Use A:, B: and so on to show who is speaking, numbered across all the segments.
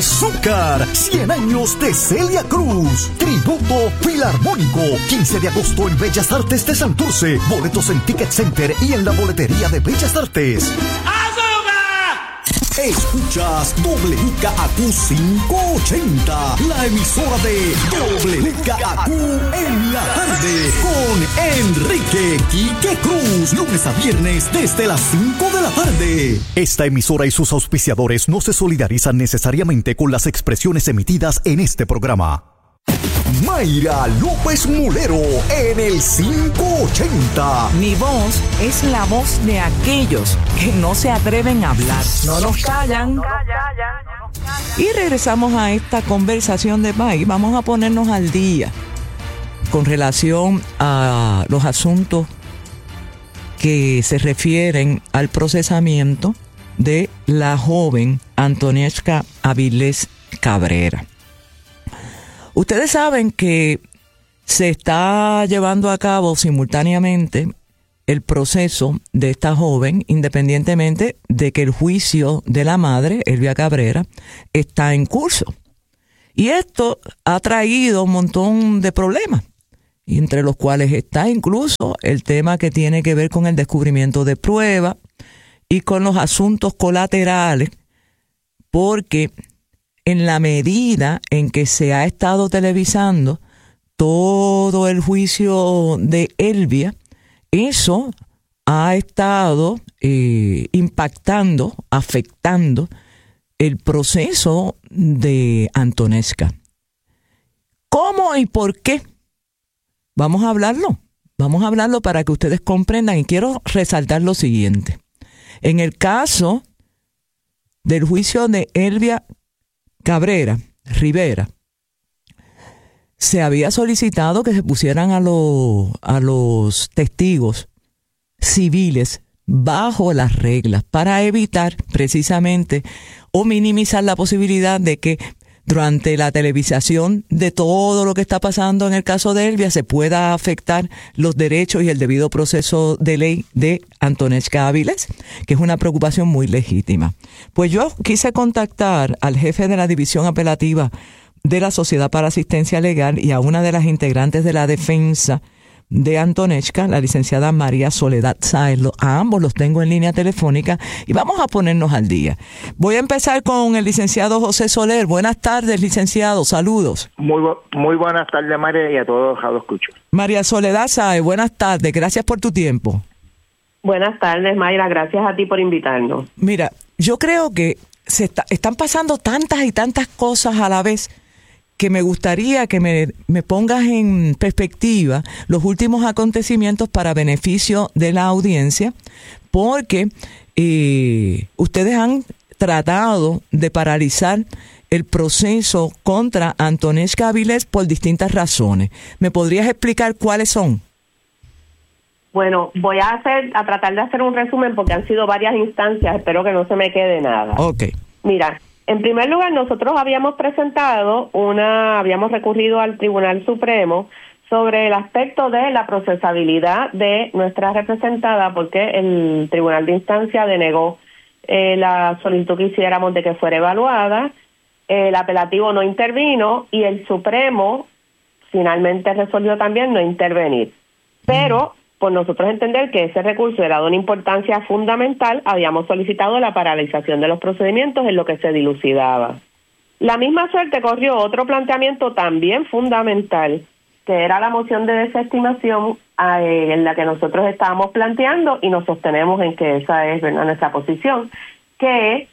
A: Azúcar, 100 años de Celia Cruz. Tributo Filarmónico, 15 de agosto en Bellas Artes de Santurce. Boletos en Ticket Center y en la boletería de Bellas Artes. Escuchas WKAQ 580, la emisora de WKAQ en la tarde, con Enrique Quique Cruz, lunes a viernes desde las 5 de la tarde. Esta emisora y sus auspiciadores no se solidarizan necesariamente con las expresiones emitidas en este programa. Mayra López Mulero en el 580.
B: Mi voz es la voz de aquellos que no se atreven a hablar. No nos callan. Y regresamos a esta conversación de país. Vamos a ponernos al día con relación a los asuntos que se refieren al procesamiento de la joven Antonieshka Avilés Cabrera. Ustedes saben que se está llevando a cabo simultáneamente el proceso de esta joven, independientemente de que el juicio de la madre, Elvia Cabrera, está en curso. Y esto ha traído un montón de problemas, entre los cuales está incluso el tema que tiene que ver con el descubrimiento de pruebas y con los asuntos colaterales, porque en la medida en que se ha estado televisando todo el juicio de Elvia, eso ha estado impactando, afectando el proceso de Antonieshka. ¿Cómo y por qué? Vamos a hablarlo para que ustedes comprendan, y quiero resaltar lo siguiente. En el caso del juicio de Elvia Cabrera Rivera, se había solicitado que se pusieran a los testigos civiles bajo las reglas para evitar precisamente o minimizar la posibilidad de que durante la televisación de todo lo que está pasando en el caso de Elvia se pueda afectar los derechos y el debido proceso de ley de Antonieshka Avilés, que es una preocupación muy legítima. Pues yo quise contactar al jefe de la División Apelativa de la Sociedad para Asistencia Legal y a una de las integrantes de la defensa de Antonieshka, la licenciada María Soledad Sáez. A ambos los tengo en línea telefónica y vamos a ponernos al día. Voy a empezar con el licenciado José Soler. Buenas tardes, licenciado. Saludos.
C: Muy buenas tardes, María, y a todos los escucho.
B: María Soledad Sáez, buenas tardes. Gracias por tu tiempo.
D: Buenas tardes, Mayra. Gracias a ti por invitarnos.
B: Mira, yo creo que están pasando tantas y tantas cosas a la vez que me gustaría que me pongas en perspectiva los últimos acontecimientos para beneficio de la audiencia, porque ustedes han tratado de paralizar el proceso contra Antonieshka Avilés por distintas razones. ¿Me podrías explicar cuáles son?
D: Bueno, voy a tratar de hacer un resumen porque han sido varias instancias. Espero que no se me quede nada.
B: Ok.
D: Mira, en primer lugar, nosotros habíamos recurrido al Tribunal Supremo sobre el aspecto de la procesabilidad de nuestra representada, porque el Tribunal de Instancia denegó la solicitud que hiciéramos de que fuera evaluada, el apelativo no intervino y el Supremo finalmente resolvió también no intervenir. Pero por nosotros entender que ese recurso era de una importancia fundamental, habíamos solicitado la paralización de los procedimientos en lo que se dilucidaba. La misma suerte corrió otro planteamiento también fundamental, que era la moción de desestimación en la que nosotros estábamos planteando y nos sostenemos en que esa es, ¿verdad?, nuestra posición, que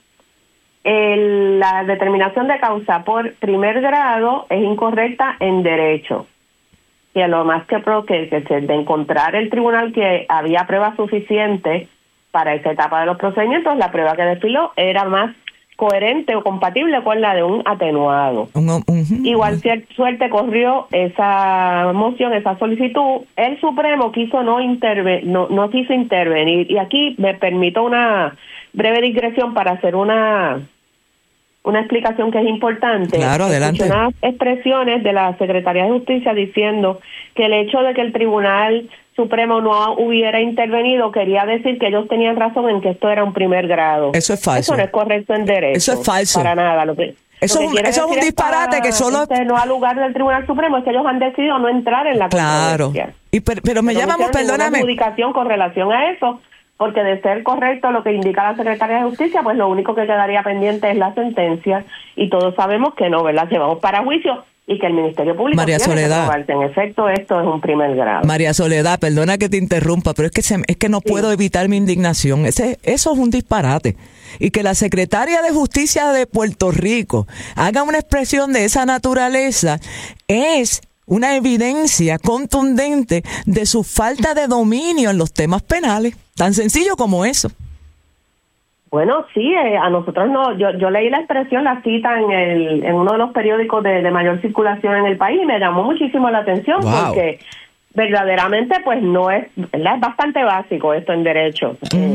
D: la determinación de causa por primer grado es incorrecta en derecho. Y a lo más que de encontrar el tribunal que había prueba suficiente para esa etapa de los procedimientos, la prueba que desfiló era más coherente o compatible con la de un atenuado. Igual suerte corrió esa moción, esa solicitud. El Supremo quiso no quiso intervenir. Y aquí me permito una breve digresión para hacer una explicación que es importante.
B: Claro, adelante.
D: Unas expresiones de la Secretaría de Justicia diciendo que el hecho de que el Tribunal Supremo no hubiera intervenido quería decir que ellos tenían razón en que esto era un primer grado.
B: Eso es falso.
D: Eso no es correcto en derecho.
B: Eso es falso.
D: Para nada.
B: Eso es un disparate que solo...
D: no al lugar del Tribunal Supremo, es que ellos han decidido no entrar en la controversia.
B: Pero me llamamos, perdóname.
D: Adjudicación con relación a eso, porque de ser correcto lo que indica la Secretaría de Justicia, pues lo único que quedaría pendiente es la sentencia, y todos sabemos que no, ¿verdad? Llevamos para juicio y que el Ministerio Público
B: María
D: tiene
B: Soledad,
D: que probarse. En efecto, esto es un primer grado.
B: María Soledad, perdona que te interrumpa, pero es que no puedo evitar mi indignación. Eso es un disparate. Y que la Secretaria de Justicia de Puerto Rico haga una expresión de esa naturaleza es una evidencia contundente de su falta de dominio en los temas penales. Tan sencillo como eso.
D: Bueno, sí, a nosotros no. Yo leí la expresión, la cita en uno de los periódicos de mayor circulación en el país y me llamó muchísimo la atención porque verdaderamente pues no es, ¿verdad? Es bastante básico esto en derecho.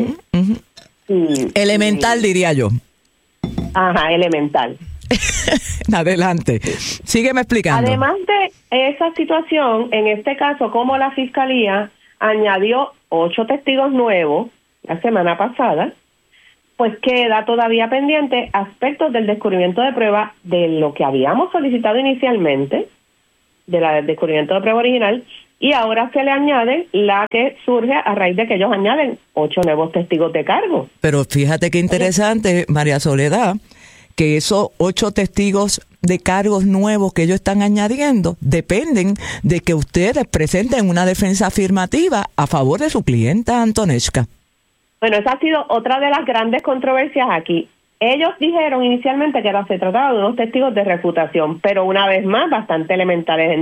B: Elemental, diría yo.
D: Ajá, elemental.
B: Adelante, sígueme explicando.
D: Además de esa situación, en este caso, como la Fiscalía añadió 8 testigos nuevos la semana pasada, pues queda todavía pendiente aspectos del descubrimiento de prueba de lo que habíamos solicitado inicialmente, del descubrimiento de prueba original, y ahora se le añade la que surge a raíz de que ellos añaden 8 nuevos testigos de cargo.
B: Pero fíjate qué interesante, María Soledad, que esos 8 testigos de cargos nuevos que ellos están añadiendo dependen de que ustedes presenten una defensa afirmativa a favor de su clienta Antonesca.
D: Bueno, esa ha sido otra de las grandes controversias aquí. Ellos dijeron inicialmente que se trataba de unos testigos de refutación, pero una vez más bastante elementales